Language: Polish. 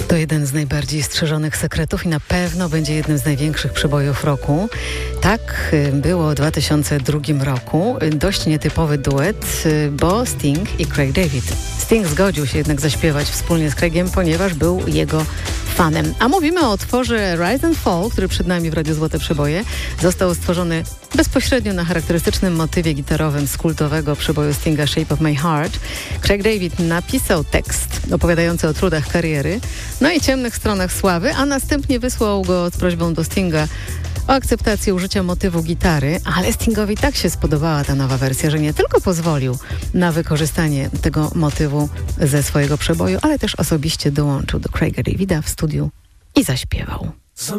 To jeden z najbardziej strzeżonych sekretów i na pewno będzie jednym z największych przebojów roku. Tak było w 2002 roku. Dość nietypowy duet, bo Sting i Craig David. Sting zgodził się jednak zaśpiewać wspólnie z Craigiem, ponieważ był jego fanem. A mówimy o utworze Rise and Fall, który przed nami w Radiu Złote Przeboje. Został stworzony bezpośrednio na charakterystycznym motywie gitarowym z kultowego przeboju Stinga Shape of My Heart. Craig David napisał tekst opowiadający o trudach kariery, no i ciemnych stronach sławy, a następnie wysłał go z prośbą do Stinga o akceptację użycia motywu gitary, ale Stingowi tak się spodobała ta nowa wersja, że nie tylko pozwolił na wykorzystanie tego motywu ze swojego przeboju, ale też osobiście dołączył do Craiga Davida w studiu i zaśpiewał.